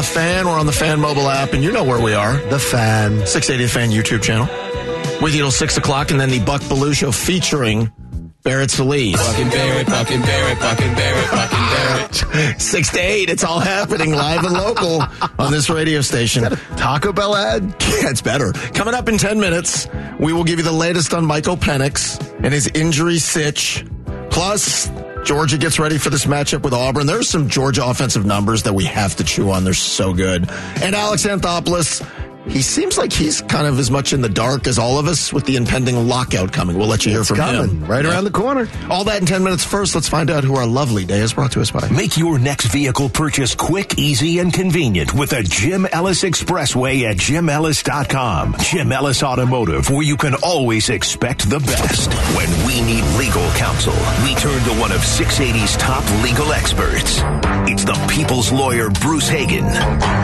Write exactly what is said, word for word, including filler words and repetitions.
Fan. We're on the Fan mobile app, and you know where we are. The Fan. six eighty The Fan YouTube channel. With you till six o'clock, and then the Buck Belue Show featuring Barrett Solis. Fucking Barrett, fucking Barrett, fucking Barrett, fucking Barrett. Six to eight, it's all happening live and local on this radio station. Is that a Taco Bell ad? Yeah, it's better. Coming up in ten minutes, we will give you the latest on Michael Penix and his injury sitch. Plus, Georgia gets ready for this matchup with Auburn. There's some Georgia offensive numbers that we have to chew on. They're so good. And Alex Anthopoulos, he seems like he's kind of as much in the dark as all of us with the impending lockout coming. We'll let you hear It's from coming, him. right around the corner. All that in ten minutes. First, let's find out who our lovely day is brought to us by. Make your next vehicle purchase quick, easy, and convenient with a Jim Ellis Expressway at jim ellis dot com. Jim Ellis Automotive, where you can always expect the best. When we need legal counsel, we turn to one of six eighty's top legal experts. It's the people's lawyer, Bruce Hagen.